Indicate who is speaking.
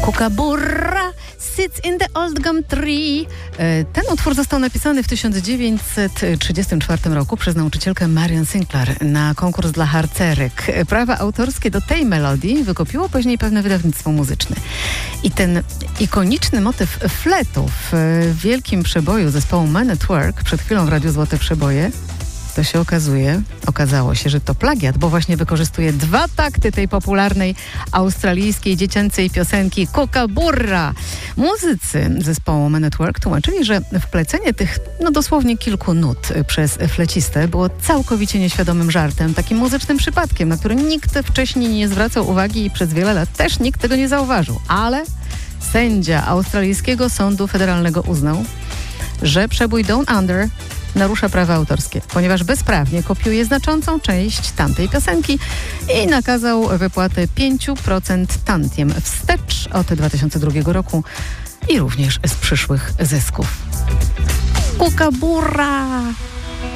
Speaker 1: Kookaburra sits in the old gum tree. Ten utwór został napisany w 1934 roku przez nauczycielkę Marion Sinclair na konkurs dla harcerek. Prawa autorskie do tej melodii wykupiło później pewne wydawnictwo muzyczne. I ten ikoniczny motyw fletu w wielkim przeboju zespołu Men at Work, przed chwilą w Radiu Złote Przeboje, to się okazało się, że to plagiat, bo właśnie wykorzystuje 2 takty tej popularnej australijskiej dziecięcej piosenki Kookaburra. Muzycy zespołu Men at Work tłumaczyli, że wplecenie tych dosłownie kilku nut przez flecistę było całkowicie nieświadomym żartem, takim muzycznym przypadkiem, na który nikt wcześniej nie zwracał uwagi i przez wiele lat też nikt tego nie zauważył. Ale sędzia australijskiego sądu federalnego uznał, że przebój Down Under narusza prawa autorskie, ponieważ bezprawnie kopiuje znaczącą część tamtej piosenki i nakazał wypłatę 5% tantiem wstecz od 2002 roku i również z przyszłych zysków. Kookaburra!